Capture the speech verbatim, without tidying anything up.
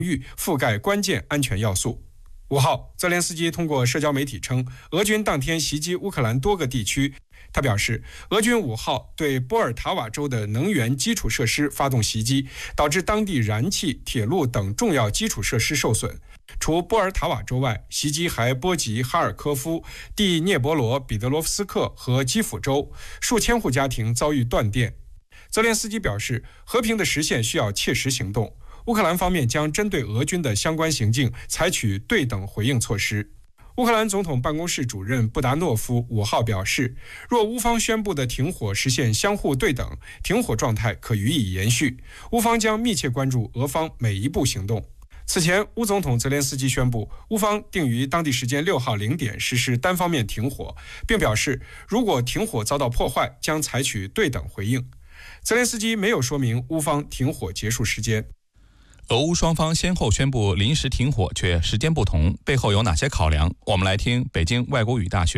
域覆盖关键安全要素。五号，泽连斯基通过社交媒体称，俄军当天袭击乌克兰多个地区。他表示，俄军五号对波尔塔瓦州的能源基础设施发动袭击，导致当地燃气、铁路等重要基础设施受损。除波尔塔瓦州外，袭击还波及哈尔科夫、第聂伯罗彼得罗夫斯克和基辅州，数千户家庭遭遇断电。泽连斯基表示，和平的实现需要切实行动。乌克兰方面将针对俄军的相关行径采取对等回应措施。乌克兰总统办公室主任布达诺夫五号表示，若乌方宣布的停火实现相互对等，停火状态可予以延续。乌方将密切关注俄方每一步行动。此前，乌总统泽连斯基宣布，乌方定于当地时间六号零点实施单方面停火，并表示，如果停火遭到破坏，将采取对等回应。泽连斯基没有说明乌方停火结束时间。 俄乌双方先后宣布临时停火，却时间不同，背后有哪些考量？我们来听北京外国语大学